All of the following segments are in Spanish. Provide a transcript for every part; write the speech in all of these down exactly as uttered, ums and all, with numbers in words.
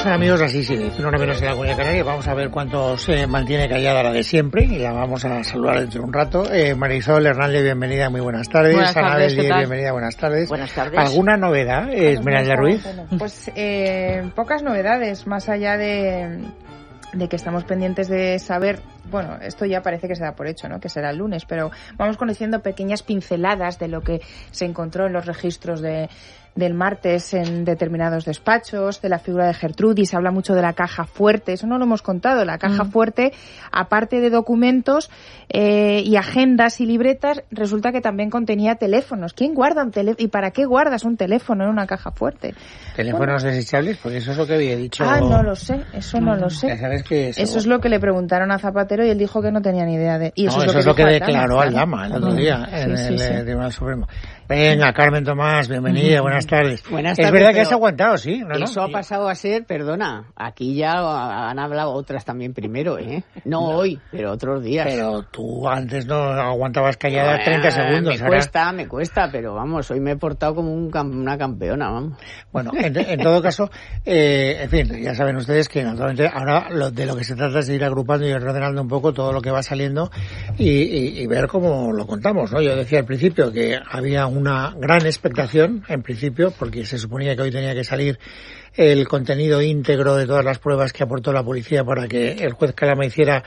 Amigos, amigos, así sí, uno menos en la Comunidad Canaria. Vamos a ver cuánto se mantiene callada la de siempre y la vamos a saludar dentro de un rato. Eh, Marisol Hernández, bienvenida, muy buenas tardes. Buenas tardes, Anabel, bienvenida, buenas tardes. Buenas tardes. ¿Alguna novedad, Esmeralda Ruiz? Pues eh, pocas novedades, más allá de, de que estamos pendientes de saber. Bueno, esto ya parece que se da por hecho, ¿no? Que será el lunes, pero vamos conociendo pequeñas pinceladas de lo que se encontró en los registros de del martes en determinados despachos, de la figura de Gertrudis. Habla mucho de la caja fuerte, eso no lo hemos contado. La caja mm. fuerte, aparte de documentos eh, y agendas y libretas, resulta que también contenía teléfonos. ¿Quién guarda un teléfono? ¿Y para qué guardas un teléfono en una caja fuerte? ¿Teléfonos bueno. desechables? Porque eso es lo que había dicho. Ah, no lo sé, eso no, no lo sé. Ya sabes que eso... eso es lo que le preguntaron a Zapatero y él dijo que no tenía ni idea de... Y eso no, es eso lo que, es lo que declaró al Lama el otro no. día sí, en sí, el sí. Tribunal Supremo. Venga, Carmen Tomás, bienvenida, uh-huh. buenas tardes. Buenas es tardes, verdad que has aguantado, sí. ¿no, eso no? ha pasado a ser, perdona, aquí ya han hablado otras también primero, ¿eh? No, no hoy, pero otros días. Pero tú antes no aguantabas callada no, treinta segundos. Me ahora... cuesta, me cuesta, pero vamos, hoy me he portado como un, una campeona, vamos. Bueno, en, en todo caso, eh, en fin, ya saben ustedes que naturalmente ahora lo, de lo que se trata es de ir agrupando y ordenando un poco todo lo que va saliendo y, y, y ver cómo lo contamos, ¿no? Yo decía al principio que había una gran expectación, en principio, porque se suponía que hoy tenía que salir el contenido íntegro de todas las pruebas que aportó la policía para que el juez Calama hiciera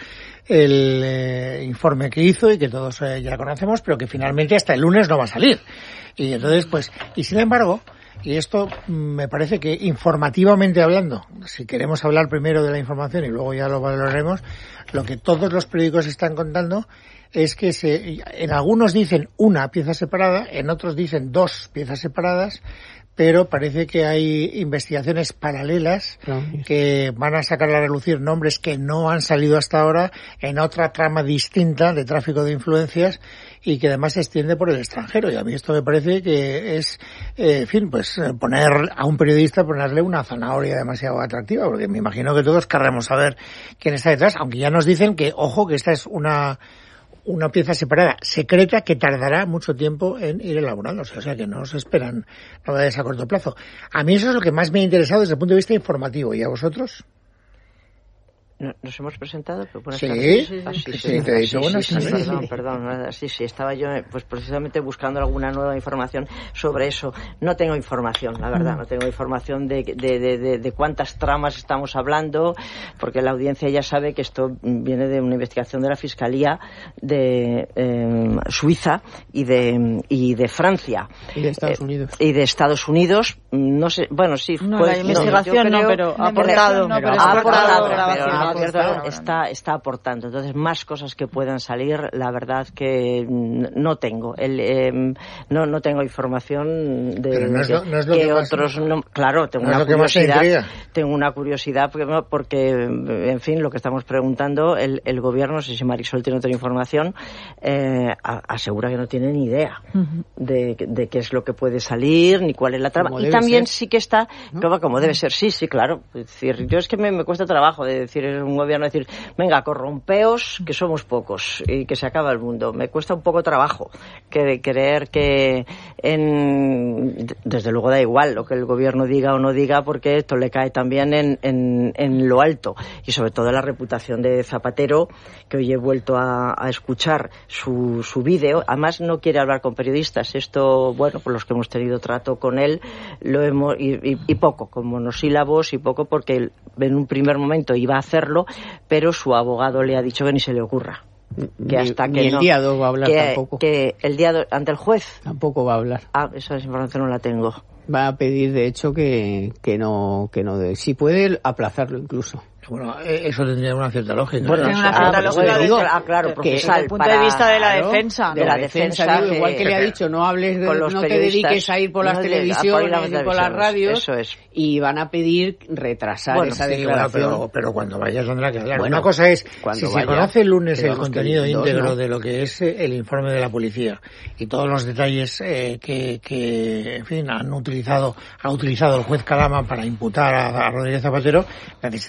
el eh, informe que hizo y que todos eh, ya conocemos, pero que finalmente hasta el lunes no va a salir. Y entonces, pues, y sin embargo, y esto me parece que informativamente hablando, si queremos hablar primero de la información y luego ya lo valoraremos, lo que todos los periódicos están contando es que se, en algunos dicen una pieza separada, en otros dicen dos piezas separadas, pero parece que hay investigaciones paralelas que van a sacar a relucir nombres que no han salido hasta ahora en otra trama distinta de tráfico de influencias y que además se extiende por el extranjero. Y a mí esto me parece que es, eh, en fin, pues poner a un periodista, ponerle una zanahoria demasiado atractiva, porque me imagino que todos querremos saber quién está detrás, aunque ya nos dicen que, ojo, que esta es una... una pieza separada, secreta, que tardará mucho tiempo en ir elaborándose, o sea que no se esperan novedades a corto plazo. A mí eso es lo que más me ha interesado desde el punto de vista informativo, ¿y a vosotros? ¿Nos hemos presentado? Buenas sí, tardes. Sí, ah, sí, sí, sí, te he dicho sí, buenas sí, tardes. sí, perdón, perdón, sí, sí, estaba yo pues precisamente buscando alguna nueva información sobre eso. No tengo información, la verdad, no tengo información de, de, de, de, de cuántas tramas estamos hablando, porque la audiencia ya sabe que esto viene de una investigación de la Fiscalía de eh, Suiza y de, y de Francia. Y de Estados Unidos. Eh, y de Estados Unidos, no sé, bueno, sí. No, pues, la investigación no, no, pero ha aportado. No, pero ha aportado, pero está, está aportando. Entonces, más cosas que puedan salir, la verdad que no tengo. El, eh, no, no tengo información de pero no es lo, no es lo que, que otros... Más, no, claro, tengo no una es lo curiosidad. Que más tengo una curiosidad porque, porque, en fin, lo que estamos preguntando, el, el gobierno, no sé si Marisol tiene otra información, eh, asegura que no tiene ni idea uh-huh. de, de qué es lo que puede salir, ni cuál es la trama. Y también ser. sí que está, ¿no? como, como debe ser, sí, sí, claro. Es decir, yo es que me, me cuesta trabajo de decir, es un gobierno decir, venga, corrompeos, que somos pocos y que se acaba el mundo. Me cuesta un poco trabajo que creer que en, desde luego da igual lo que el gobierno diga o no diga, porque esto le cae también en, en, en lo alto, y sobre todo la reputación de Zapatero, que hoy he vuelto a, a escuchar su, su vídeo. Además no quiere hablar con periodistas. Esto, bueno, por los que hemos tenido trato con él, lo hemos y, y, y poco, con monosílabos y poco, porque en un primer momento iba a hacerlo, pero su abogado le ha dicho que ni se le ocurra. Que hasta ni, que ni el no, día dos va a hablar que, tampoco. Que el día do, ante el juez tampoco va a hablar. Ah, esa información no la tengo. Va a pedir, de hecho, que, que no, que no de, si puede aplazarlo incluso. Bueno, eso tendría una cierta lógica. Bueno, tiene una cierta ah, lógica. Digo, ah, claro, porque desde el punto de vista de la claro, defensa. De la defensa, defensa digo, igual que, que le ha dicho, no hables, de, no te dediques a ir por las no televisiones y por las radios, eso es. Y van a pedir retrasar bueno, esa sí, declaración. Bueno, pero, pero cuando vayas tendrá que hablar. Bueno, una cosa es, si vaya, se conoce el lunes el contenido dos, íntegro ¿no? de lo que es el informe de la policía y todos los detalles eh, que, que, en fin, han utilizado, ha utilizado el juez Calama para imputar a, a Rodríguez Zapatero, necesitarán tiempo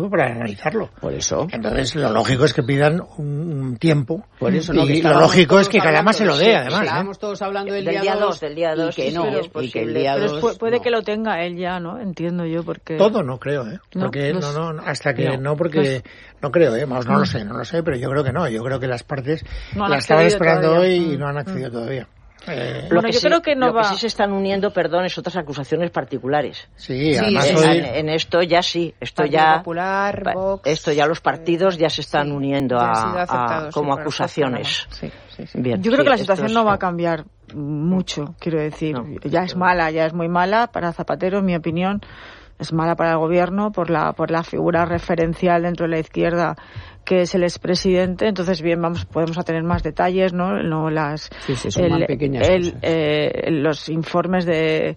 tiempo para analizarlo. Por eso. Entonces, lo lógico es que pidan un tiempo. Por eso, no, y lo lógico es que cada más se lo dé, además. Estábamos todos hablando del, del día dos, del día dos, y que no, sí, es y que el día Pero dos, pu- puede no. que lo tenga él ya, ¿no? Entiendo yo, porque... Todo no creo, ¿eh? No, Porque los- no, no, hasta que no, no, porque los- no creo, ¿eh? Vamos, no lo sé, no lo sé, pero yo creo que no. Yo creo que las partes No han la estaban accedido esperando todavía. hoy y Mm. no han accedido todavía. Eh, Bueno, yo sí, creo que no lo va- que sí se están uniendo, perdón, es otras acusaciones particulares. sí, Sí, además sí, en, sí. hoy... en esto ya sí, esto Partido ya Popular, pa- Vox, esto ya los partidos ya se están sí, uniendo ya han a, sido a- aceptados, como sí, por el acusaciones. Juez Panamá. Sí, sí, sí. Bien, Yo creo sí, que la esto situación es- no va a cambiar mucho, quiero decir. No. Ya es mala, ya es muy mala para Zapatero, en mi opinión. Es mala para el gobierno por la por la figura referencial dentro de la izquierda que es el expresidente. Entonces, bien, vamos podemos a tener más detalles, ¿no? No las Sí, se suman pequeñas el, cosas. eh, los informes de,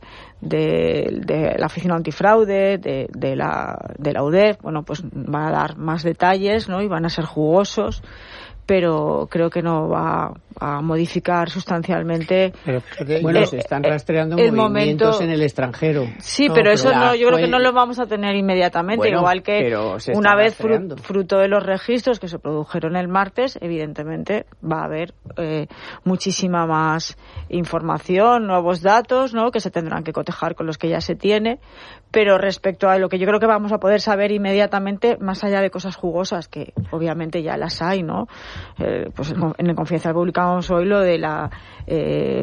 de, de la Oficina Antifraude, de, de la de la U D E F, bueno, pues van a dar más detalles, ¿no? Y van a ser jugosos, pero creo que no va a modificar sustancialmente. Pero fíjate, Bueno, yo- se están eh, rastreando el movimientos momento- en el extranjero. Sí, No, pero pero eso la- no, yo creo que fue- no lo vamos a tener inmediatamente, Bueno, igual que pero se una está vez fru- rastreando. fruto de los registros que se produjeron el martes, evidentemente va a haber eh, muchísima más información, nuevos datos, ¿no? Que se tendrán que cotejar con los que ya se tiene, pero respecto a lo que yo creo que vamos a poder saber inmediatamente, más allá de cosas jugosas que obviamente ya las hay, ¿no? Eh, pues en en el Confidencial publicamos hoy lo de la eh,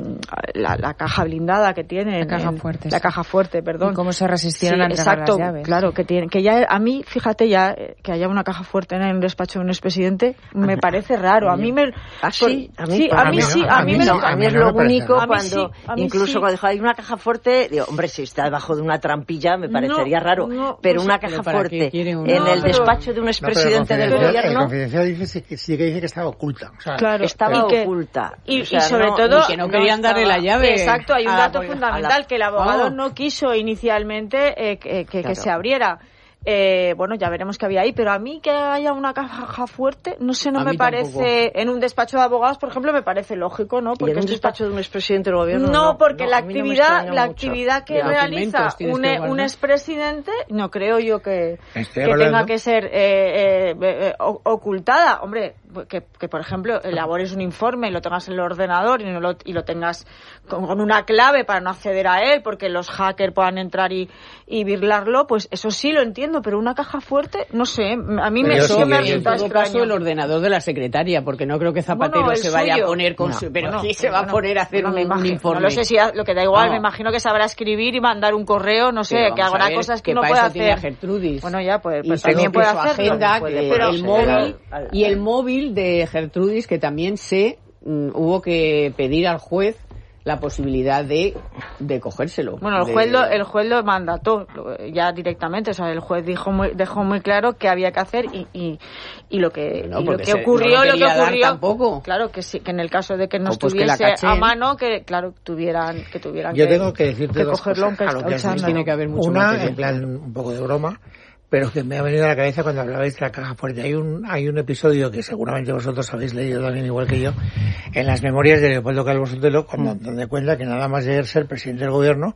la, la caja blindada que tiene, La caja fuerte, la sí. caja fuerte, perdón. Y cómo se resistieron a entregar exacto, las llaves. claro, que tiene, que ya a mí, fíjate ya eh, que haya una caja fuerte en el despacho de un expresidente, me parece raro. A mí me ¿Ah, sí? A mí, sí, para a mí no, sí, a a mí mí me no, lo a mí es no me lo parece único raro. A mí cuando, sí, a mí incluso sí. cuando dijo hay una caja fuerte, digo, hombre, si está debajo de una trampilla me parecería No, raro, no, pero pues, una pero caja ¿para qué fuerte quiere una- en No, el pero- despacho de un No, pero el expresidente del confidencial- El gobierno confidencial dice, sí, que- sí que dice que estaba oculta. O sea, Claro, estaba y que- oculta. Y, O sea, y sobre no- todo y que no querían darle estaba- la llave. Exacto, hay un a- dato a la- fundamental, que el abogado Oh. no quiso inicialmente eh, que, que- que Claro. se abriera. Eh, bueno, ya veremos qué había ahí, pero a mí que haya una caja fuerte, no sé, no A me mí parece, tampoco. en un despacho de abogados, por ejemplo, me parece lógico, ¿no? y en un esto está- despacho de un expresidente del gobierno no, porque no, la a mí no me actividad, extraña la mucho. actividad que Ya. realiza Documentos tienes un, que e- guardar. un expresidente, no creo yo que, Estoy que hablando- tenga que ser eh, eh, eh, o- ocultada. Hombre, que, que por ejemplo elabores un informe y lo tengas en el ordenador y, no lo, y lo tengas con, con una clave para no acceder a él, porque los hackers puedan entrar y, y birlarlo, pues eso sí lo entiendo, pero una caja fuerte, no sé, a mí me, Pero sí yo que sí, me yo- Y en resulta todo extraño. caso el ordenador de la secretaria, porque no creo que Zapatero Bueno, el se vaya suyo. a poner con No, su... Pero bueno, aquí se va bueno, a poner a hacer bueno, un, me un imagino, informe. No lo sé si ha- lo que da igual, No. me imagino que sabrá escribir y mandar un correo, no sé, Pero que vamos a habrá ver cosas que, que no para puede eso tiene a hacer. Gertrudis. Bueno, ya, pues, Y pues seguro también que puede su hacerlo. agenda, puede, que pero- el móvil pero- y el móvil de Gertrudis, que también sé, mm, hubo que pedir al juez la posibilidad de, de cogérselo. Bueno, el De- juez, lo, el juez lo mandató lo- ya directamente, o sea, el juez dijo muy, dejó muy claro qué había que hacer y, y, y lo que, Bueno, y lo porque que se- ocurrió, no lo lo que quería dar ocurrió, tampoco. claro que sí, que en el caso de que no O pues que la estuviese a cachen. mano, que claro, tuvieran, que tuvieran Yo que, tengo que decirte que dos cogerlo cosas, aunque a lo que has escuchándolo. dicho. Tiene que haber mucho Una, material. en plan, un poco de broma, pero que me ha venido a la cabeza cuando hablabais de la caja fuerte. Hay un, hay un episodio que seguramente vosotros habéis leído también igual que yo, en las memorias de Leopoldo Calvo Sotelo, cuando, donde cuenta que nada más de ser presidente del gobierno,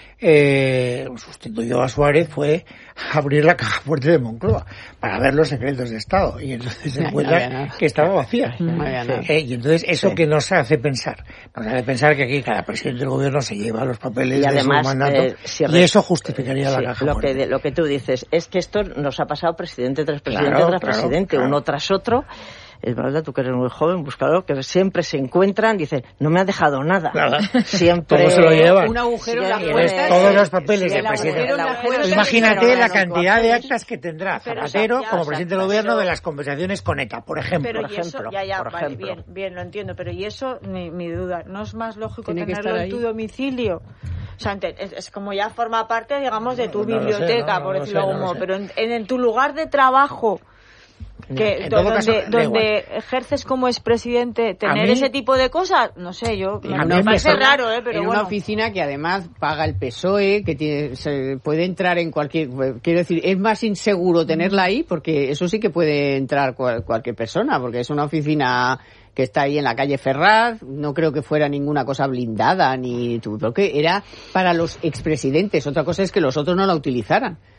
eh, sustituyó a Suárez, fue abrir la caja fuerte de Moncloa para ver los secretos de Estado. Y entonces se No, no encuentra había nada. que estaba vacía. No había nada. Eh, y entonces, ¿eso Sí. que nos hace pensar? Nos hace pensar que aquí cada presidente del gobierno se lleva los papeles Y de además, su mandato eh, si y re- eso justificaría Sí, la caja lo fuerte. que, lo que tú dices es que esto nos ha pasado presidente tras presidente Claro, tras claro, presidente, claro. uno tras otro. Es verdad, tú que eres muy joven, búscalo, que siempre se encuentran, dicen, no me ha dejado nada. Nada. Siempre Todo se lo llevan. Un agujero en la Sí, cuenta. Todos los papeles Sí, del el agujero presidente. en la cuenta. Pero Imagínate pero la no, cantidad de pero- actas que tendrá pero Zapatero ya, como ya, presidente del pero- gobierno de las conversaciones con ETA, por ejemplo. Pero por y eso, ejemplo, ya, ya, por vale, ejemplo. bien, bien, lo entiendo, pero y eso, mi, mi duda, ¿no es más lógico Tiene que tenerlo estar en tu ahí. domicilio? O sea, ente- es, es como ya forma parte, digamos, de tu No, no lo sé, biblioteca, no, no por lo decirlo sé, de no lo algún modo, sé. pero en, en, en tu lugar de trabajo, que En do- todo donde, caso, da donde ejerces como expresidente, tener mí- ese tipo de cosas, no sé, yo, Y me, a mí me me parece sorprende- raro, ¿eh? Pero en bueno. una oficina que además paga el P S O E, que tiene, se puede entrar en cualquier... Quiero decir, es más inseguro tenerla ahí porque eso sí que puede entrar cual- cualquier persona, porque es una oficina que está ahí en la calle Ferraz, no creo que fuera ninguna cosa blindada, ni... Creo que era para los expresidentes, otra cosa es que los otros no la utilizaran.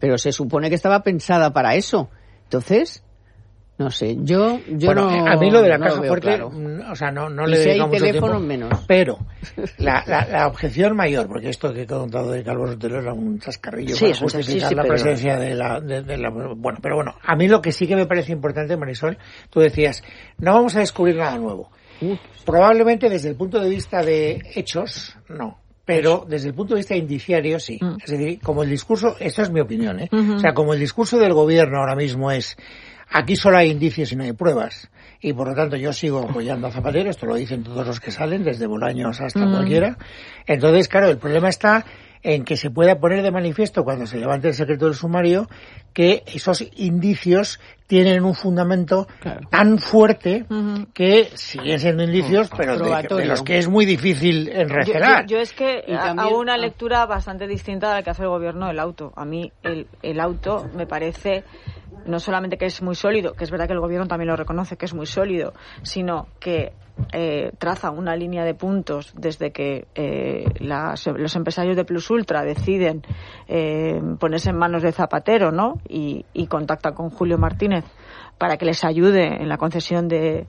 pero se supone que estaba pensada para eso. Entonces, no sé, yo, yo bueno, no. a mí lo de la no caja lo veo fuerte, claro. o sea, no, no y le si dedicamos hay mucho teléfonos tiempo, menos. pero la, la, la objeción mayor, porque esto que he contado de Calvo Sotelo era un chascarrillo sí, para justificar sí, sí, la pero... presencia de la, de, de la... Bueno, pero bueno, a mí lo que sí que me parece importante, Marisol, tú decías, no vamos a descubrir nada nuevo. Uh, Probablemente desde el punto de vista de hechos, no. Pero desde el punto de vista indiciario, sí. Mm. Es decir, como el discurso, esto es mi opinión, ¿eh? Uh-huh. O sea, como el discurso del gobierno ahora mismo es, aquí solo hay indicios y no hay pruebas, y por lo tanto yo sigo apoyando a Zapatero, esto lo dicen todos los que salen, desde Bolaños hasta uh-huh. cualquiera. Entonces, claro, el problema está en que se pueda poner de manifiesto cuando se levante el secreto del sumario que esos indicios tienen un fundamento claro. tan fuerte uh-huh. que siguen siendo indicios, pero de, de los que es muy difícil enregelar. Yo, yo, yo es que también, hago una lectura bastante distinta de la que hace el gobierno del auto. A mí el, el auto me parece no solamente que es muy sólido, que es verdad que el gobierno también lo reconoce que es muy sólido, sino que eh, traza una línea de puntos desde que eh, las, los empresarios de Plus Ultra deciden eh, ponerse en manos de Zapatero, ¿no? Y, y contacta con Julio Martínez para que les ayude en la concesión de,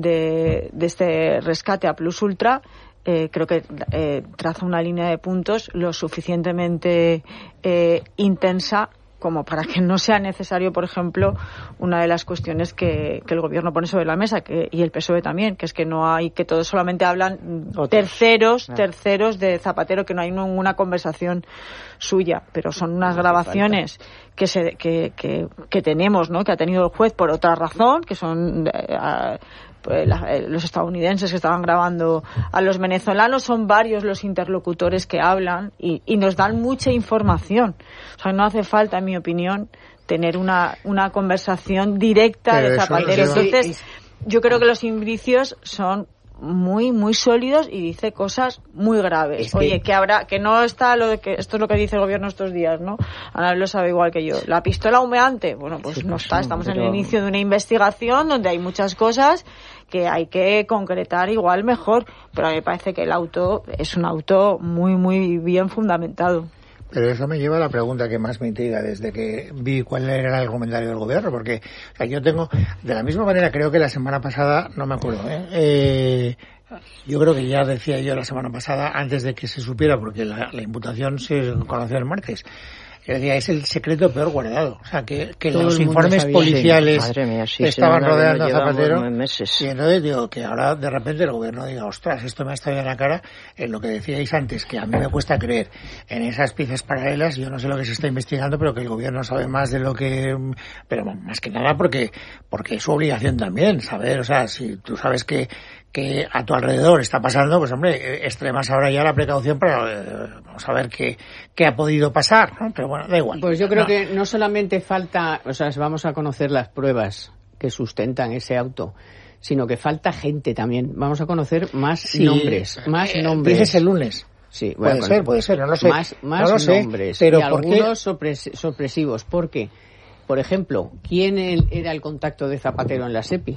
de, de este rescate a Plus Ultra. Eh, creo que eh, traza una línea de puntos lo suficientemente eh, intensa como para que no sea necesario, por ejemplo, una de las cuestiones que, que el gobierno pone sobre la mesa, que, y el P S O E también, que es que no hay, que todos solamente hablan Otros. terceros, ah. terceros de Zapatero, que no hay ninguna conversación suya, pero son unas no grabaciones que, se, que, que, que tenemos, ¿no? Que ha tenido el juez por otra razón, que son eh, pues, la, eh, los estadounidenses que estaban grabando a los venezolanos, son varios los interlocutores que hablan y, y nos dan mucha información. O sea, no hace falta, en mi opinión, tener una, una conversación directa Pero de Zapatero. Entonces, yo creo que los indicios son muy muy sólidos y dice cosas muy graves. Es que... Oye, que habrá, que no está lo de que esto es lo que dice el gobierno estos días, ¿no? Ana lo sabe igual que yo. La pistola humeante, bueno, pues sí, no está. Estamos pero... en el inicio de una investigación donde hay muchas cosas que hay que concretar igual mejor, pero a mí me parece que el auto es un auto muy muy bien fundamentado. Pero eso me lleva a la pregunta que más me intriga desde que vi cuál era el comentario del gobierno, porque o sea, yo tengo, de la misma manera, creo que la semana pasada, no me acuerdo, ¿eh? Eh, yo creo que ya decía yo la semana pasada, antes de que se supiera, porque la, la imputación se conoció el martes, yo decía, es el secreto peor guardado. O sea, que, que los informes policiales mía, sí, estaban rodeando a Zapatero. Y entonces digo, que ahora de repente el gobierno diga, ostras, esto me ha estado en la cara, en lo que decíais antes, que a mí me cuesta creer en esas piezas paralelas. Yo no sé lo que se está investigando, pero que el gobierno sabe más de lo que... Pero más que nada porque, porque es su obligación también saber, o sea, si tú sabes que que a tu alrededor está pasando, pues hombre, extremas ahora ya la precaución para eh, vamos a ver qué, qué ha podido pasar, ¿no? Pero bueno, da igual. Pues yo creo no. que no solamente falta, o sea, vamos a conocer las pruebas que sustentan ese auto, sino que falta gente también. Vamos a conocer más sí, nombres, más eh, nombres. Dices el lunes. Sí, puede bueno, ser, puede ser, no lo sé. Más, más no lo sé, nombres, pero y algunos sorpres- sorpresivos. ¿Por qué? Por ejemplo, ¿quién era el contacto de Zapatero en la SEPI?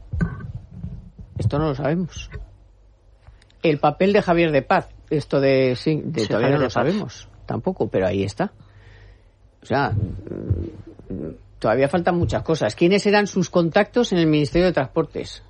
Esto no lo sabemos. El papel de Javier de Paz, esto de sí, de, sí todavía Javier no lo sabemos, tampoco, pero ahí está. O sea, todavía faltan muchas cosas. ¿Quiénes eran sus contactos en el Ministerio de Transportes?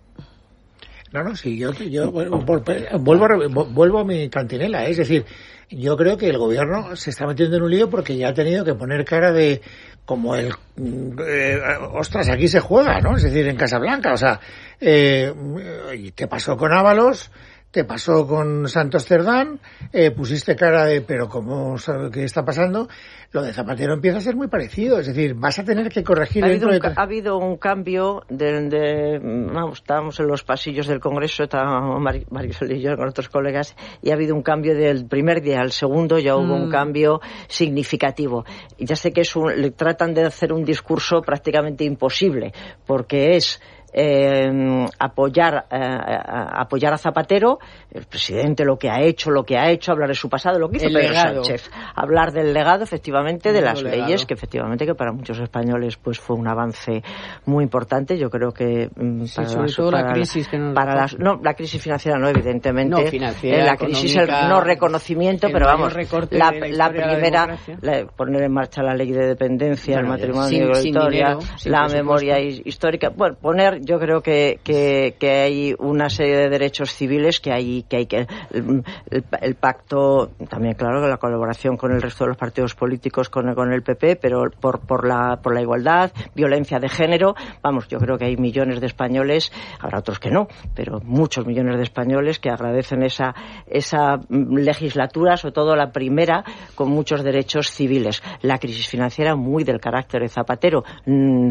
No, no, sí, yo, yo vuelvo, a, vuelvo a mi cantinela, ¿eh? Es decir, yo creo que el gobierno se está metiendo en un lío porque ya ha tenido que poner cara de como el eh, ostras, aquí se juega, ¿no? Es decir, en Casablanca, o sea, eh, ¿qué pasó con Ábalos? Te pasó con Santos Cerdán, eh, pusiste cara de, pero ¿cómo, qué está pasando? Lo de Zapatero empieza a ser muy parecido, es decir, vas a tener que corregir... Ha habido, un, de... ha habido un cambio de, de, vamos, estábamos en los pasillos del Congreso, estábamos Marisol y yo con otros colegas, y ha habido un cambio del primer día al segundo, ya hubo mm. un cambio significativo. Y ya sé que es un, le tratan de hacer un discurso prácticamente imposible, porque es eh, apoyar, eh, a, apoyar a Zapatero, el presidente lo que ha hecho, lo que ha hecho, hablar de su pasado, lo que hizo Pedro Sánchez, hablar del legado, efectivamente, de las legado. leyes, que efectivamente que para muchos españoles pues fue un avance muy importante. Yo creo que sí, para sobre las, todo para la crisis que nos para las, no, la crisis financiera no, evidentemente, no, financiera, la crisis el no reconocimiento, pero vamos, la, la, la primera, la, poner en marcha la ley de dependencia, bueno, el matrimonio sin, igualitario, sin la memoria histórica, bueno, poner, yo creo que, que, que hay una serie de derechos civiles que hay que hay que el, el, el pacto, también claro que la colaboración con el resto de los partidos políticos, con, con el P P, pero por por la por la igualdad, violencia de género, vamos, yo creo que hay millones de españoles, habrá otros que no, pero muchos millones de españoles que agradecen esa esa legislatura, sobre todo la primera, con muchos derechos civiles. La crisis financiera muy del carácter de Zapatero, en,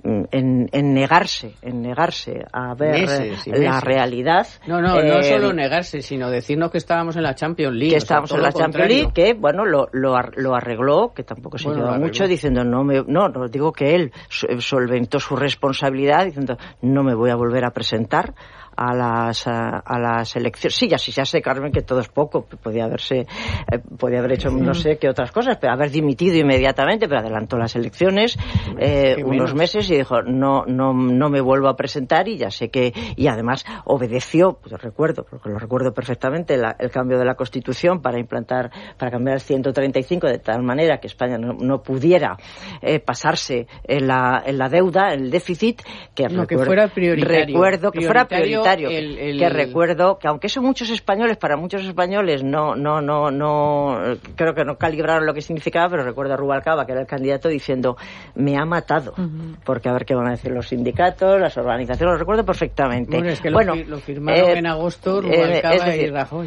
en negarse, en negarse a ver meses, la meses. realidad. No, no, eh, no solo negarse, sino decirnos que estábamos en la Champions League. Que estábamos o sea, en la Champions League, que bueno, lo, lo, lo arregló, que tampoco se bueno, lleva mucho, diciendo no me, no, no digo que él solventó su responsabilidad, diciendo no me voy a volver a presentar a las a, a las elecciones. Sí, ya sí, ya sé, Carmen, que todo es poco, podía haberse eh, podía haber hecho no sé qué otras cosas, pero haber dimitido inmediatamente, pero adelantó las elecciones eh, unos meses y dijo no no no me vuelvo a presentar, y ya sé que, y además obedeció, pues recuerdo, porque lo recuerdo perfectamente, la, el cambio de la Constitución para implantar, para cambiar el ciento treinta y cinco de tal manera que España no, no pudiera eh, pasarse en la en la deuda, en el déficit, que, no, recuerdo, que fuera prioritario, recuerdo que fuera prioritario. El, el... que recuerdo que aunque son muchos españoles, para muchos españoles no no no no creo que no calibraron lo que significaba, pero recuerdo a Rubalcaba, que era el candidato, diciendo me ha matado, uh-huh. porque a ver qué van a decir los sindicatos, las organizaciones, lo recuerdo perfectamente. Bueno, es que bueno, lo, lo firmaron eh, en agosto Rubalcaba eh, es decir, y Rajoy.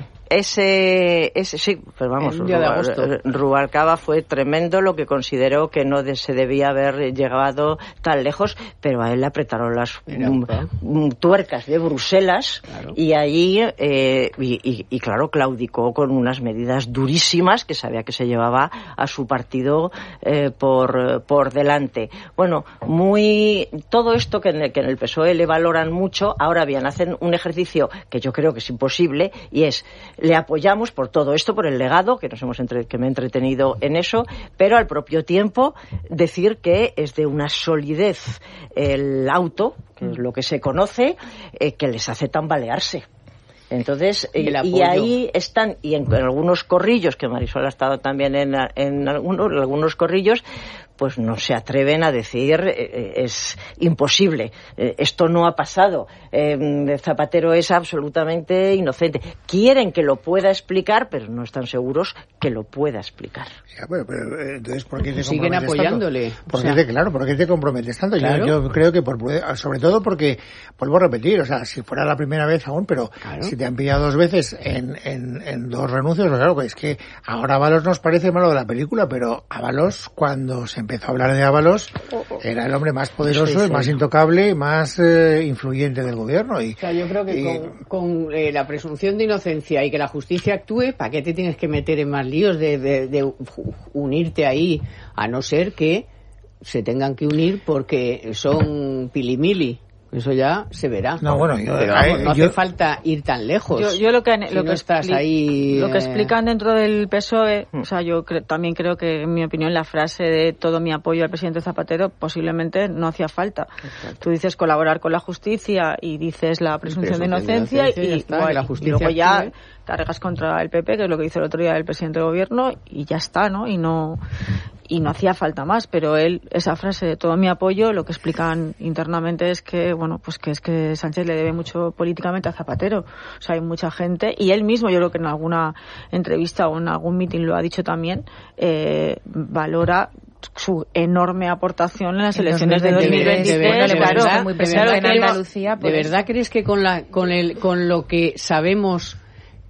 Ese, ese sí, pero vamos, Rubalcaba, Rubalcaba fue tremendo, lo que consideró que no de, se debía haber llegado tan lejos, pero a él le apretaron las um, um, tuercas de Bruselas, claro. y allí, eh, y, y, y claro, claudicó con unas medidas durísimas que sabía que se llevaba a su partido eh, por, por delante. Bueno, muy todo esto que en, el, que en el P S O E le valoran mucho, ahora bien, hacen un ejercicio que yo creo que es imposible, y es le apoyamos por todo esto, por el legado, que nos hemos entre, que me he entretenido en eso, pero al propio tiempo decir que es de una solidez el auto, que es lo que se conoce, eh, que les hace tambalearse. Entonces, y, y ahí están, y en, en algunos corrillos, que Marisol ha estado también en, en, algunos, en algunos corrillos, pues no se atreven a decir eh, es imposible, eh, esto no ha pasado, eh, Zapatero es absolutamente inocente. Quieren que lo pueda explicar, pero no están seguros que lo pueda explicar. Ya, bueno, pero entonces, ¿por qué te siguen apoyándole? ¿Por qué te, claro, ¿por qué te comprometes tanto? Claro. Yo, yo creo que, por, sobre todo porque, vuelvo a repetir, o sea, si fuera la primera vez aún, pero claro. si te han pillado dos veces en, en, en dos renuncios, pues claro, es que ahora Ábalos nos parece malo de la película, pero Ábalos, cuando se empezó a hablar de Ábalos, era el hombre más poderoso, sí, sí. el más intocable, más eh, influyente del gobierno. Y, o sea, yo creo que y, con, con eh, la presunción de inocencia y que la justicia actúe, ¿para qué te tienes que meter en más líos de, de, de unirte ahí? A no ser que se tengan que unir porque son pilimili. Eso ya se verá. No, bueno, yo, pero vamos, no yo, hace falta ir tan lejos. Yo, yo lo que, si lo no que estás expli- ahí, lo que eh... explican dentro del P S O E, mm. o sea, yo cre- también creo que, en mi opinión, la frase de todo mi apoyo al presidente Zapatero posiblemente no hacía falta. Exacto. Tú dices colaborar con la justicia y dices la presunción de inocencia, de inocencia y, y, está, bueno, la y luego ya active. Cargas contra el P P, que es lo que hizo el otro día el presidente del gobierno, y ya está, ¿no? Y no y no hacía falta más, pero él, esa frase de todo mi apoyo, lo que explican internamente es que, bueno, pues que es que Sánchez le debe mucho políticamente a Zapatero. O sea, hay mucha gente, y él mismo, yo creo que en alguna entrevista o en algún mitin lo ha dicho también, eh, valora su enorme aportación en las elecciones de dos mil veintitrés. De verdad, claro, claro, muy presente en Andalucía. ¿De verdad crees que con la con el con lo que sabemos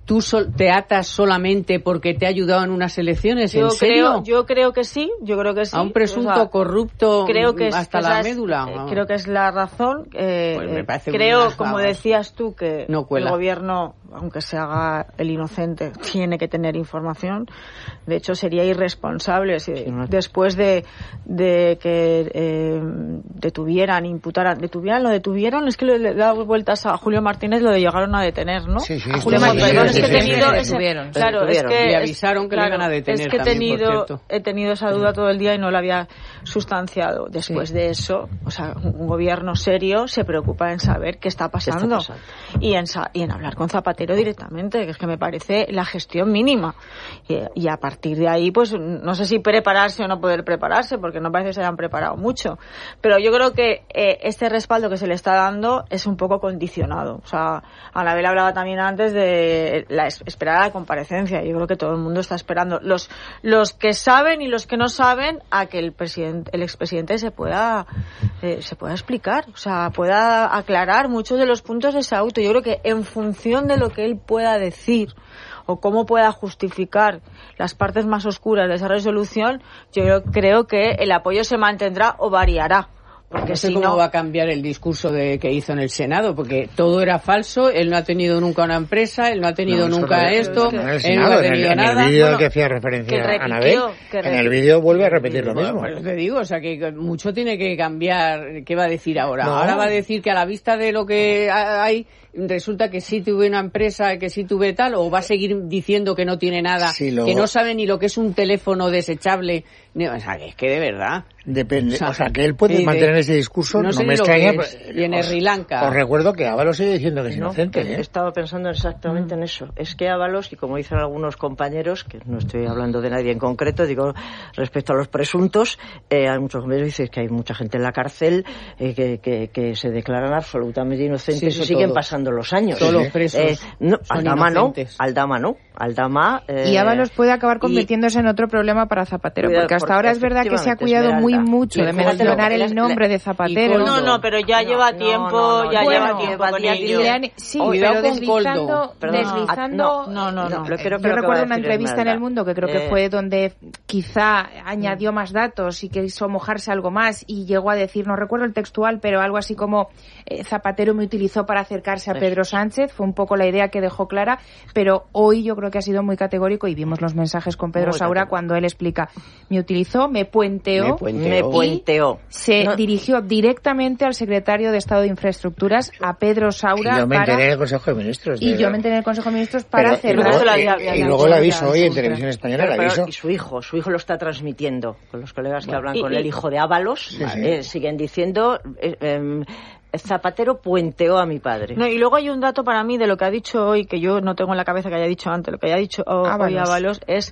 ¿Tú sol, te atas solamente porque te ha ayudado en unas elecciones? Yo ¿En serio? creo, yo creo que sí, yo creo que sí. A un presunto o sea, corrupto creo que es, hasta la es, médula. Eh, creo que es la razón. Eh, pues me parece creo, como decías tú, que no el gobierno, aunque se haga el inocente, tiene que tener información. De hecho, sería irresponsable si sí, no. después de, de que eh, detuvieran, imputaran, detuvieran, lo detuvieron, es que le, le da vueltas a Julio Martínez, lo de llegaron a detener, ¿no? Sí, sí, a Julio Martínez. Es que he tenido ese, claro, es que le avisaron que claro, le iban a detener. Es que he también, tenido he tenido esa duda todo el día y no la había sustanciado. Después sí. de eso, o sea, un gobierno serio se preocupa en saber qué está pasando, está pasando? y en y en hablar con Zapatero directamente, que es que me parece la gestión mínima. Y, y a partir de ahí, pues no sé si prepararse o no poder prepararse, porque no parece que se hayan preparado mucho. Pero yo creo que eh, este respaldo que se le está dando es un poco condicionado. O sea, Anabel hablaba también antes de la esperar a la comparecencia. Yo creo que todo el mundo está esperando, los los que saben y los que no saben, a que el presidente, el expresidente se pueda eh, se pueda explicar, o sea, pueda aclarar muchos de los puntos de ese auto. Yo creo que en función de lo que él pueda decir o cómo pueda justificar las partes más oscuras de esa resolución, yo creo que el apoyo se mantendrá o variará. Porque no sé si cómo no... va a cambiar el discurso de que hizo en el Senado, porque todo era falso, él no ha tenido nunca una empresa, él no ha tenido no, nunca esto, no, él Senado, no ha tenido en el, nada. En el vídeo bueno, que hacía referencia repitió, a Anabel, en el vídeo vuelve a repetir lo mismo. Bueno, te digo, o sea, que mucho tiene que cambiar. ¿Qué va a decir ahora? No. Ahora va a decir que a la vista de lo que hay, resulta que sí tuve una empresa, que sí tuve tal, o va a seguir diciendo que no tiene nada, sí, lo... que no sabe ni lo que es un teléfono desechable. O sea, que es que de verdad... Depende, o sea, o sea, que él puede mantener de, ese discurso, no, no me extraña. Es, y en Sri Lanka. Os recuerdo que Ábalos sigue diciendo que es no, inocente. ¿eh? He estado pensando exactamente mm. en eso. Es que Ábalos, y como dicen algunos compañeros, que no estoy hablando de nadie en concreto, digo, respecto a los presuntos, eh, hay muchos compañeros que dicen que hay mucha gente en la cárcel eh, que, que, que se declaran absolutamente inocentes sí, y siguen todos. pasando los años. Todos los presos. Eh, no, Aldama no, Aldama no. Aldama. Eh, y Ábalos puede acabar convirtiéndose y, en otro problema para Zapatero, cuidado, porque hasta ahora es verdad que se ha cuidado muy mucho de mencionar el nombre de Zapatero. No, no, pero ya no, lleva tiempo, no, no, no, ya bueno, lleva tiempo con ello. Sí, oh, pero deslizando, deslizando, no, no, no, no. Yo creo, creo recuerdo una entrevista en El Mundo que creo que eh, fue donde quizá añadió más datos y quiso mojarse algo más y llegó a decir, no recuerdo el textual, pero algo así como eh, Zapatero me utilizó para acercarse a Pedro Sánchez, fue un poco la idea que dejó clara, pero hoy yo creo que ha sido muy categórico y vimos los mensajes con Pedro muy Saura categórico. Cuando él explica, me utilizó, me puenteó, me puenteó, me puenteó. se no. dirigió directamente al secretario de Estado de Infraestructuras, a Pedro Saura. Y yo me enteré para... en el Consejo de Ministros. Y de... yo me enteré en el Consejo de Ministros para pero, cerrar. Y luego, y, y luego la aviso hoy en Televisión Española. Pero, la aviso. Y su hijo, su hijo lo está transmitiendo. Con los colegas que bueno, hablan y, con y, el hijo de Ábalos, sí, eh, sí. siguen diciendo... Eh, eh, Zapatero puenteó a mi padre. No, y luego hay un dato para mí de lo que ha dicho hoy, que yo no tengo en la cabeza que haya dicho antes, lo que haya dicho Ábalos. hoy Ábalos es,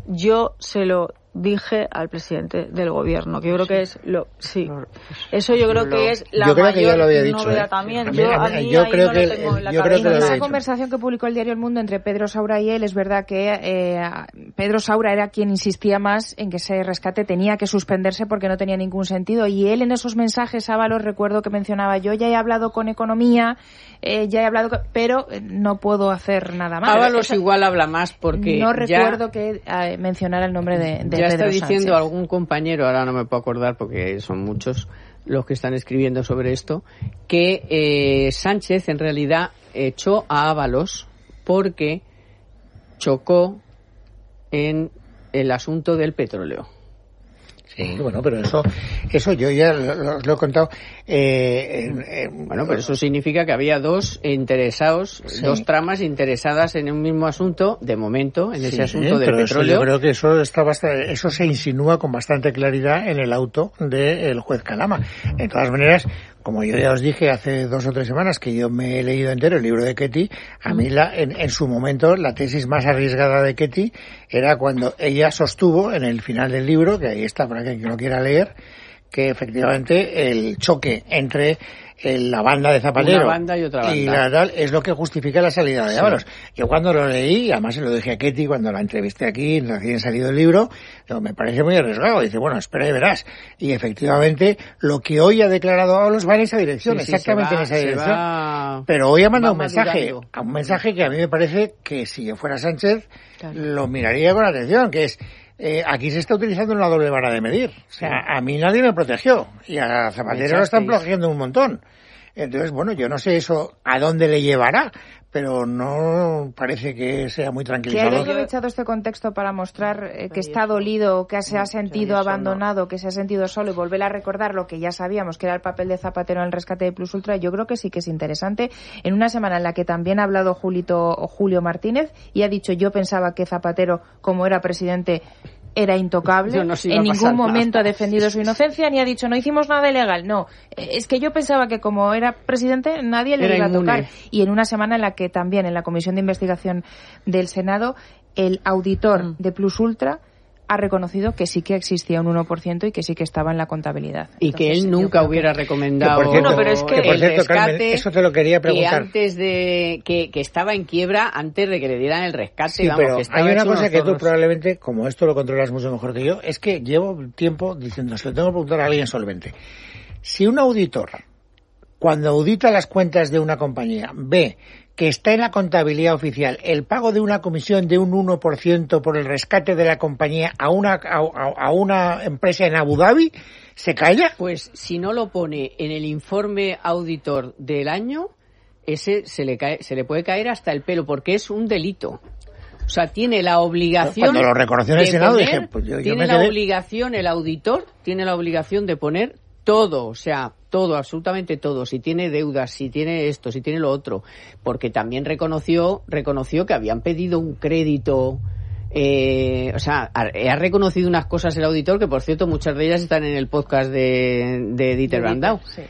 yo se lo dije al presidente del gobierno, que yo creo sí. que es lo sí eso yo creo lo, que es la yo creo mayor que ya lo había dicho, novedad ¿eh? también yo, a mí yo creo no que lo tengo en la yo creo que en esa conversación que publicó el diario El Mundo entre Pedro Saura y él, es verdad que eh, Pedro Saura era quien insistía más en que ese rescate tenía que suspenderse porque no tenía ningún sentido, y él en esos mensajes, Ábalos, recuerdo que mencionaba, yo ya he hablado con Economía, eh, ya he hablado con... pero no puedo hacer nada más. Ábalos Esa... igual habla más porque no recuerdo ya... que eh, mencionara el nombre de, de ya Pedro está diciendo Sánchez. Algún compañero, ahora no me puedo acordar porque son muchos los que están escribiendo sobre esto, que eh, Sánchez en realidad echó a Ábalos porque chocó en el asunto del petróleo. Sí, bueno, pero eso eso yo ya lo, lo, lo he contado. Eh, eh, bueno, pero eso significa que había dos interesados, sí. dos tramas interesadas en un mismo asunto, de momento, en sí, ese asunto del petróleo. Eso, yo creo que eso está bastante, eso se insinúa con bastante claridad en el auto del juez Calama. De todas maneras, como yo ya os dije hace dos o tres semanas que yo me he leído entero el libro de Ketty, a mí la, en, en su momento la tesis más arriesgada de Ketty era cuando ella sostuvo en el final del libro, que ahí está para quien lo quiera leer, que efectivamente el choque entre la banda de Zapatero Una banda y otra banda. Y la tal es lo que justifica la salida de Ábalos. Sí. Yo cuando lo leí, además se lo dije a Ketty cuando la entrevisté aquí, recién salido el libro, digo, me parece muy arriesgado. Dice, bueno, espera y verás. Y efectivamente, lo que hoy ha declarado Ábalos va en esa dirección, sí, sí, exactamente va, en esa dirección. Va, Pero hoy ha mandado un mensaje, madurando. un mensaje que a mí me parece que si yo fuera Sánchez, claro. lo miraría con atención, que es, Eh, aquí se está utilizando una doble vara de medir. O sea, a mí nadie me protegió y a Zapatero lo están protegiendo un montón. Entonces, bueno, yo no sé eso a dónde le llevará, pero no parece que sea muy tranquilizador. Que haya aprovechado este contexto para mostrar eh, que está dolido, que se ha sentido abandonado, que se ha sentido solo y volver a recordar lo que ya sabíamos, que era el papel de Zapatero en el rescate de Plus Ultra, yo creo que sí que es interesante. En una semana en la que también ha hablado Julito, o Julio Martínez y ha dicho, yo pensaba que Zapatero, como era presidente, era intocable, no en ningún momento nada. ha defendido su inocencia ni ha dicho no hicimos nada ilegal, no, es que yo pensaba que como era presidente nadie le era iba inmune. a tocar. Y en una semana en la que también en la Comisión de Investigación del Senado el auditor mm. de Plus Ultra ha reconocido que sí que existía un uno por ciento y que sí que estaba en la contabilidad. Y Entonces, que él nunca hubiera que... recomendado... Que por cierto, no, pero es que, que por el cierto, rescate, Carmen, eso te lo quería preguntar. Que antes de... Que, que estaba en quiebra antes de que le dieran el rescate. Sí, vamos, pero que hay una cosa que zorros. tú probablemente, como esto lo controlas mucho mejor que yo, es que llevo tiempo diciendo, se lo tengo que preguntar a alguien solvente. Si un auditor, cuando audita las cuentas de una compañía, ve que está en la contabilidad oficial el pago de una comisión de un uno por ciento por el rescate de la compañía a una a, a una empresa en Abu Dhabi, ¿se calla? Pues si no lo pone en el informe auditor del año, ese se le cae, se le puede caer hasta el pelo, porque es un delito. O sea, tiene la obligación... Cuando lo reconoció en el Senado poner, dije... Pues yo, yo tiene me la quedé... obligación, el auditor tiene la obligación de poner todo, o sea, todo, absolutamente todo, si tiene deudas, si tiene esto, si tiene lo otro, porque también reconoció reconoció que habían pedido un crédito, eh, o sea, ha, ha reconocido unas cosas el auditor, que por cierto muchas de ellas están en el podcast de, de Dieter Brandau. Sí.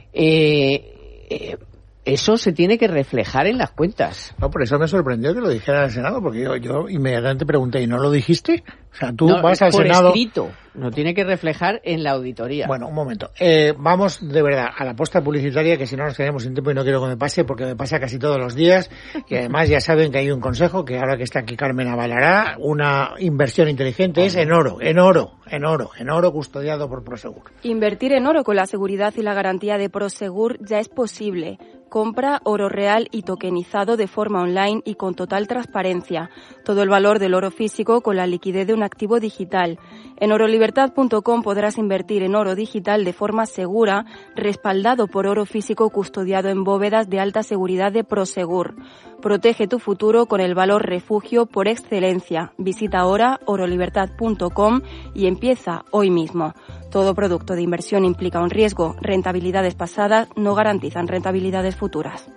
Eh, eh, eso se tiene que reflejar en las cuentas. No, por eso me sorprendió que lo dijera el Senado, porque yo, yo inmediatamente pregunté, ¿y no lo dijiste? O sea, tú no, vas al por Senado... escrito, no tiene que reflejar en la auditoría. Bueno, un momento. Eh, vamos, de verdad, a la posta publicitaria, que si no nos quedamos sin tiempo y no quiero que me pase, porque me pasa casi todos los días, que además ya saben que hay un consejo, que ahora que está aquí Carmen avalará, una inversión inteligente es en oro, en oro, en oro, en oro custodiado por Prosegur. Invertir en oro con la seguridad y la garantía de Prosegur ya es posible. Compra oro real y tokenizado de forma online y con total transparencia. Todo el valor del oro físico con la liquidez de un activo digital. En orolibertad punto com podrás invertir en oro digital de forma segura, respaldado por oro físico custodiado en bóvedas de alta seguridad de Prosegur. Protege tu futuro con el valor refugio por excelencia. Visita ahora orolibertad punto com y empieza hoy mismo. Todo producto de inversión implica un riesgo. Rentabilidades pasadas no garantizan rentabilidades futuras.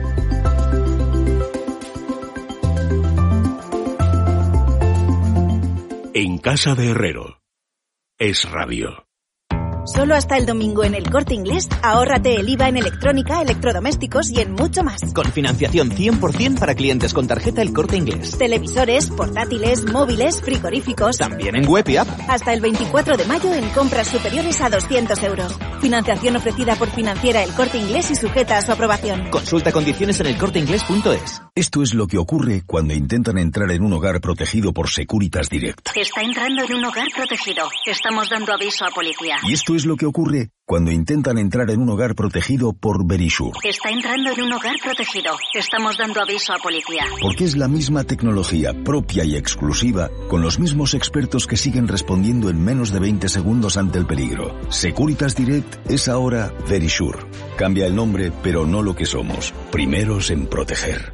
En casa de Herrero. Es radio. Solo hasta el domingo en El Corte Inglés, ahórrate el I V A en electrónica, electrodomésticos y en mucho más. Con financiación cien por ciento para clientes con tarjeta El Corte Inglés. Televisores, portátiles, móviles, frigoríficos. También en web y app. Hasta el veinticuatro de mayo en compras superiores a doscientos euros. Financiación ofrecida por Financiera El Corte Inglés y sujeta a su aprobación. Consulta condiciones en el corte inglés punto es. Esto es lo que ocurre cuando intentan entrar en un hogar protegido por Securitas Direct. Está entrando en un hogar protegido. Estamos dando aviso a policía. Y esto es lo que ocurre cuando intentan entrar en un hogar protegido por Verisure. Está entrando en un hogar protegido. Estamos dando aviso a policía. Porque es la misma tecnología propia y exclusiva, con los mismos expertos que siguen respondiendo en menos de veinte segundos ante el peligro. Securitas Direct es ahora Verisure. Cambia el nombre, pero no lo que somos. Primeros en proteger.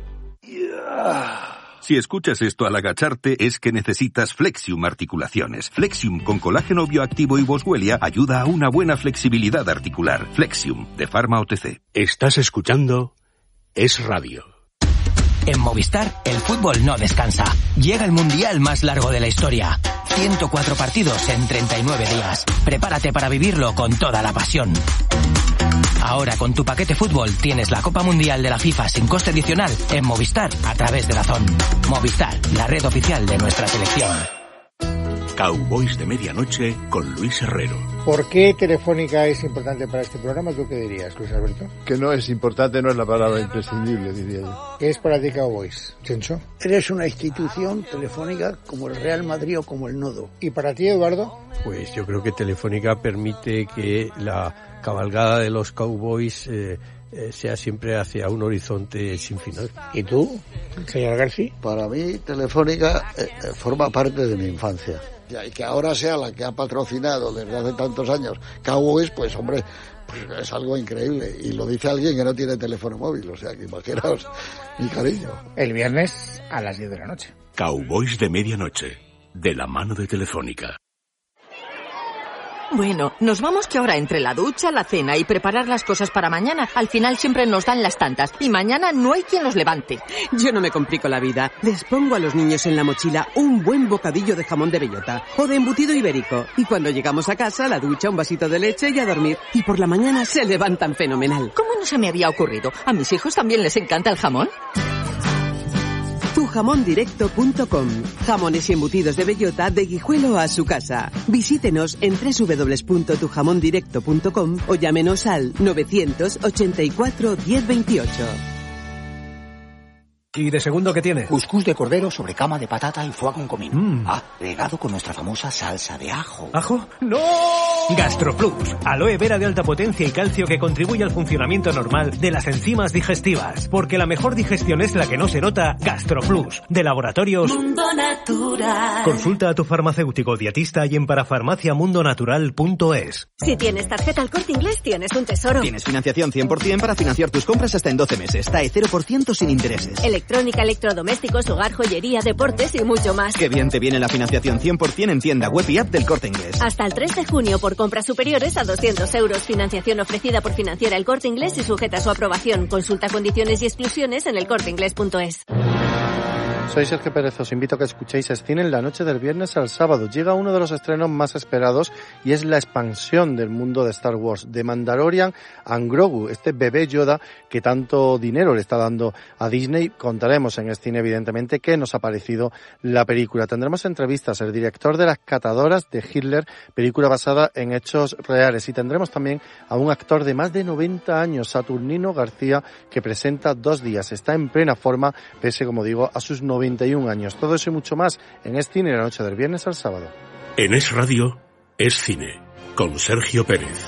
Si escuchas esto al agacharte es que necesitas Flexium Articulaciones. Flexium con colágeno bioactivo y boswellia ayuda a una buena flexibilidad articular. Flexium, de Pharma O T C. Estás escuchando Es Radio. En Movistar, el fútbol no descansa. Llega el mundial más largo de la historia. ciento cuatro partidos en treinta y nueve días. Prepárate para vivirlo con toda la pasión. Ahora con tu paquete fútbol tienes la Copa Mundial de la FIFA sin coste adicional en Movistar a través de Dazón. Movistar, la red oficial de nuestra selección. Cowboys de Medianoche con Luis Herrero. ¿Por qué Telefónica es importante para este programa? ¿Tú qué dirías, Luis Alberto? Que no es importante, no es la palabra imprescindible, diría yo. ¿Qué es para ti Cowboys, Chencho? Eres una institución telefónica como el Real Madrid o como el Nodo. ¿Y para ti, Eduardo? Pues yo creo que Telefónica permite que la cabalgada de los Cowboys eh, eh, sea siempre hacia un horizonte sin final. ¿Y tú, señor García? Para mí, Telefónica eh, forma parte de mi infancia. Y que ahora sea la que ha patrocinado desde hace tantos años Cowboys, pues hombre, pues es algo increíble. Y lo dice alguien que no tiene teléfono móvil, o sea que imaginaos mi cariño. El viernes a las diez de la noche. Cowboys de Medianoche, de la mano de Telefónica. Bueno, nos vamos que ahora entre la ducha, la cena y preparar las cosas para mañana, al final siempre nos dan las tantas y mañana no hay quien los levante. Yo no me complico la vida. Les pongo a los niños en la mochila un buen bocadillo de jamón de bellota o de embutido ibérico y cuando llegamos a casa, la ducha, un vasito de leche y a dormir. Y por la mañana se levantan fenomenal. ¿Cómo no se me había ocurrido? ¿A mis hijos también les encanta el jamón? tu jamón directo punto com. Jamones y embutidos de bellota de Guijuelo a su casa. Visítenos en doble u doble u doble u punto tu jamón directo punto com o llámenos al novecientos ochenta y cuatro diez veintiocho. ¿Y de segundo qué tiene? Cuscús de cordero sobre cama de patata y foie con comino. Mm. Ah, regado con nuestra famosa salsa de ajo. ¿Ajo? ¡No! GastroPlus, aloe vera de alta potencia y calcio que contribuye al funcionamiento normal de las enzimas digestivas. Porque la mejor digestión es la que no se nota. GastroPlus, de Laboratorios Mundo Natural. Consulta a tu farmacéutico dietista y en parafarmacia mundo natural punto es. Si tienes tarjeta El Corte Inglés, tienes un tesoro. Tienes financiación cien por ciento para financiar tus compras hasta en doce meses. T A E cero por ciento sin intereses. Electrónica, electrodomésticos, hogar, joyería, deportes y mucho más. Qué bien te viene la financiación cien por ciento en tienda web y app del Corte Inglés. Hasta el tres de junio por compras superiores a doscientos euros. Financiación ofrecida por Financiera El Corte Inglés y sujeta a su aprobación. Consulta condiciones y exclusiones en el corte inglés punto es. Soy Sergio Pérez, os invito a que escuchéis Cine en la noche del viernes al sábado. Llega uno de los estrenos más esperados y es la expansión del mundo de Star Wars, de Mandalorian and Grogu, este bebé Yoda que tanto dinero le está dando a Disney. Contaremos en Cine, evidentemente, qué nos ha parecido la película. Tendremos entrevistas, el director de Las Catadoras de Hitler, película basada en hechos reales, y tendremos también a un actor de más de noventa años, Saturnino García, que presenta Dos días. Está en plena forma, pese, como digo, a sus noventa y un años. Todo eso y mucho más en Es Cine, la noche del viernes al sábado. En Es Radio, Es Cine, con Sergio Pérez.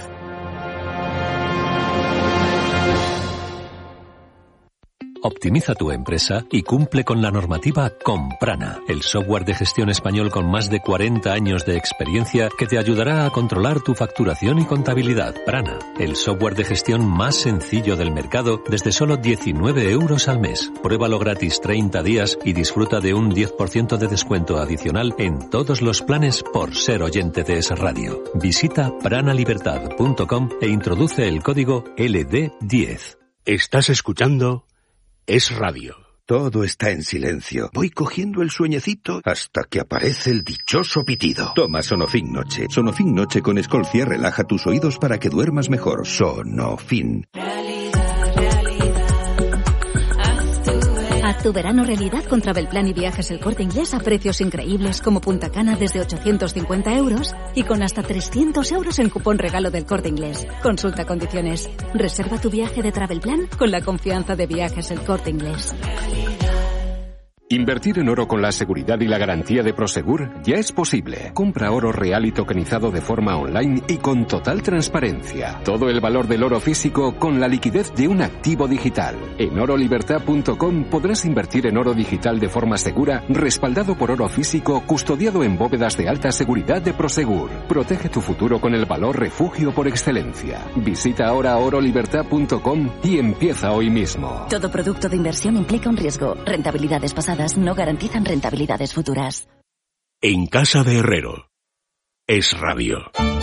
Optimiza tu empresa y cumple con la normativa con Prana, el software de gestión español con más de cuarenta años de experiencia que te ayudará a controlar tu facturación y contabilidad. Prana, el software de gestión más sencillo del mercado desde solo diecinueve euros al mes. Pruébalo gratis treinta días y disfruta de un diez por ciento de descuento adicional en todos los planes por ser oyente de Es Radio. Visita prana libertad punto com e introduce el código L D diez. Estás escuchando Es Radio. Todo está en silencio. Voy cogiendo el sueñecito hasta que aparece el dichoso pitido. Toma Sonofin Noche. Sonofin Noche con Escolcia relaja tus oídos para que duermas mejor. Sonofin. Haz tu verano realidad con Travelplan y Viajes El Corte Inglés a precios increíbles como Punta Cana desde ochocientos cincuenta euros y con hasta trescientos euros en cupón regalo del Corte Inglés. Consulta condiciones. Reserva tu viaje de Travelplan con la confianza de Viajes El Corte Inglés. Invertir en oro con la seguridad y la garantía de Prosegur ya es posible. Compra oro real y tokenizado de forma online y con total transparencia. Todo el valor del oro físico con la liquidez de un activo digital. En oro libertad punto com podrás invertir en oro digital de forma segura, respaldado por oro físico, custodiado en bóvedas de alta seguridad de Prosegur. Protege tu futuro con el valor refugio por excelencia. Visita ahora oro libertad punto com y empieza hoy mismo. Todo producto de inversión implica un riesgo. Rentabilidades pasadas no garantizan rentabilidades futuras. En casa de Herrero, Es Radio.